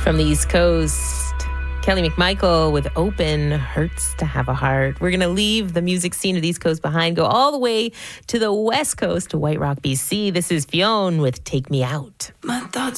From the East Coast, Kelly McMichael with Open, Hurts to Have a Heart. We're going to leave the music scene of the East Coast behind, go all the way to the West Coast, to White Rock, BC. This is Fionn with Take Me Out. My thoughts